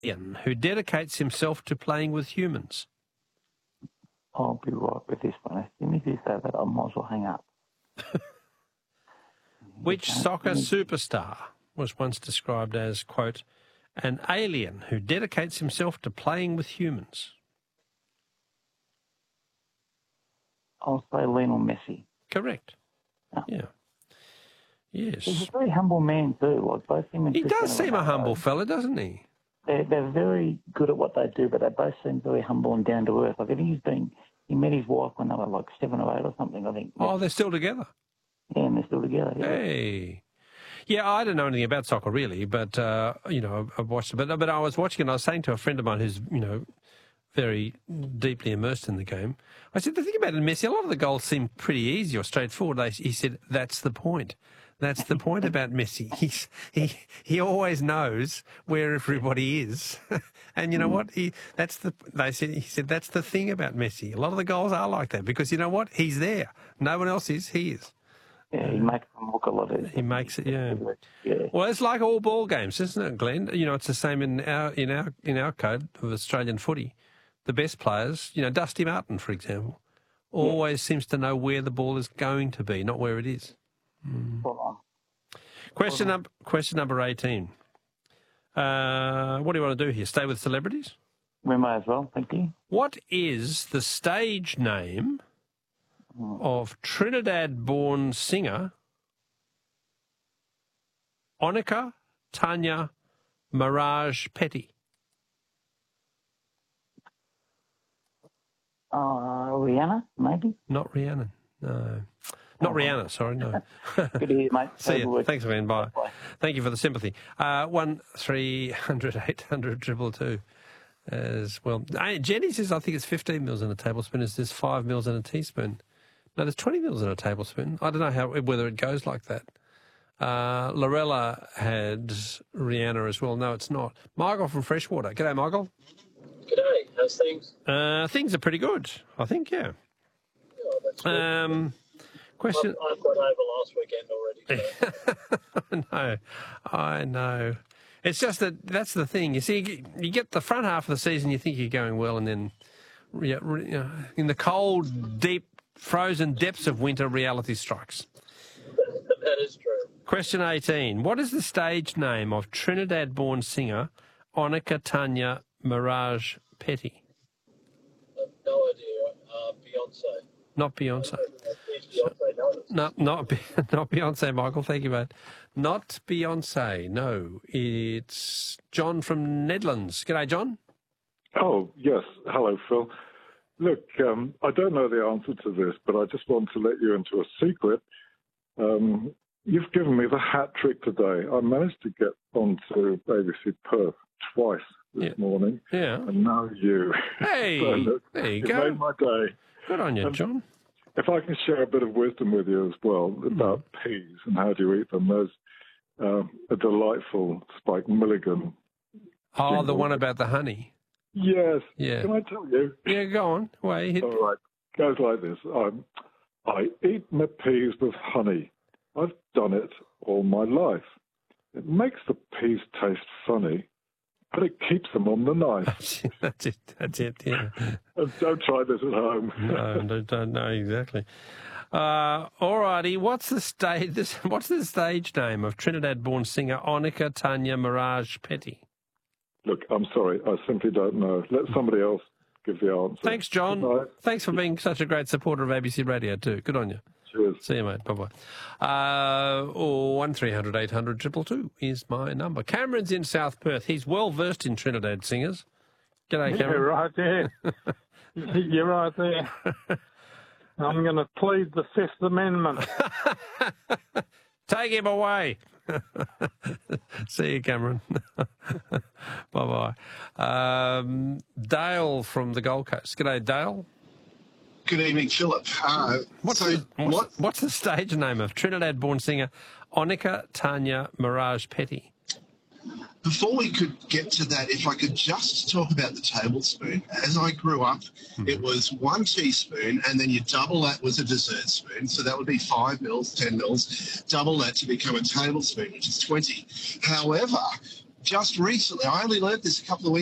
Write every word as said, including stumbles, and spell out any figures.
alien who dedicates himself to playing with humans? I'll be right with this one. As soon as you say that, I might as well hang up. Which soccer superstar was once described as, quote, an alien who dedicates himself to playing with humans? I'll say Lionel Messi. Correct. Oh. Yeah. Yes. He's a very humble man too. Like both him and He Cristiano does seem a Ronaldo, humble fella, doesn't he? They're, they're very good at what they do, but they both seem very humble and down to earth. Like I think he's been, he met his wife when they were like seven or eight or something, I think. Oh, they're still together? Yeah, and they're still together. Yeah. Hey. Yeah, I don't know anything about soccer really, but, uh, you know, I've watched it. But, but I was watching and I was saying to a friend of mine who's, you know, very deeply immersed in the game, I said, the thing about Messi, a lot of the goals seem pretty easy or straightforward. He said, that's the point. That's the point about Messi. He's, he he always knows where everybody is, and you know what? He that's the they said. He said that's the thing about Messi. A lot of the goals are like that because you know what? He's there. No one else is. He is. Yeah, he makes them look a lot. He makes it. Yeah. Yeah. Well, it's like all ball games, isn't it, Glenn? You know, it's the same in our in our in our code of Australian footy. The best players, you know, Dusty Martin, for example, always yeah. seems to know where the ball is going to be, not where it is. Mm. Question, num- question number eighteen. Uh, what do you want to do here? Stay with celebrities? We may as well, thank you. What is the stage name of Trinidad-born singer Onika Tanya Mirage Petty? Uh, Rihanna, maybe? Not Rihanna, no. Not Rihanna, sorry, no. Good to hear, mate. See you. Thanks, man. Bye. Bye. Thank you for the sympathy. Uh, one three hundred eight hundred triple two as well. Uh, Jenny says, I think it's fifteen mils in a tablespoon. Is this five mils in a teaspoon? No, there's twenty mils in a tablespoon. I don't know how whether it goes like that. Uh, Lorella had Rihanna as well. No, it's not. Michael from Freshwater. G'day, Michael. G'day. How's things? Uh, things are pretty good, I think, yeah. Oh, that's good. Um... Question. I've, I've got over last weekend already. I know, I know. It's just that that's the thing. You see, you get the front half of the season, you think you're going well, and then you know, in the cold, deep, frozen depths of winter, reality strikes. That is true. Question eighteen. What is the stage name of Trinidad-born singer Onika Tanya Mirage Petty? I've no idea. Uh, Beyonce. Not Beyonce. So, no, not not Beyonce, Michael. Thank you, mate. Not Beyonce. No, it's John from Nedlands. G'day, John. Oh yes, hello, Phil. Look, um, I don't know the answer to this, but I just want to let you into a secret. Um, you've given me the hat trick today. I managed to get onto A B C Perth twice this yeah. morning. Yeah. And now you. Hey, so, look, there you you go. made my day. Good on you, and John. If I can share a bit of wisdom with you as well about mm. peas and how do you eat them, there's uh, a delightful Spike Milligan. Oh, jingle. The one about the honey. Yes. Yeah. Can I tell you? Yeah, go on. Wait. All right. Goes like this. Um, I eat my peas with honey. I've done it all my life. It makes the peas taste funny, but it keeps them on the knife. That's it. That's it. Yeah. And don't try this at home. No, don't, don't know exactly. Uh, all righty. What's the stage? This what's the stage name of Trinidad-born singer Onika Tanya Mirage Petty? Look, I'm sorry. I simply don't know. Let somebody else give the answer. Thanks, John. Goodbye. Thanks for being such a great supporter of A B C Radio too. Good on you. Cheers. See you, mate. Bye-bye. Uh, oh, one three hundred eight hundred triple two is my number. Cameron's in South Perth. He's well-versed in Trinidad singers. G'day, Cameron. You're right there. You're right there. I'm going to plead the Fifth Amendment. Take him away. See you, Cameron. Bye-bye. Um, Dale from the Gold Coast. G'day, Dale. Good evening, Philip. Uh, what's, so the, what's, what, what's the stage name of Trinidad-born singer Onika Tanya Mirage Petty? Before we could get to that, if I could just talk about the tablespoon. As I grew up, mm-hmm. it was one teaspoon, and then you double that was a dessert spoon. So that would be five mils, ten mils. Double that to become a tablespoon, which is twenty. However, just recently, I only learned this a couple of weeks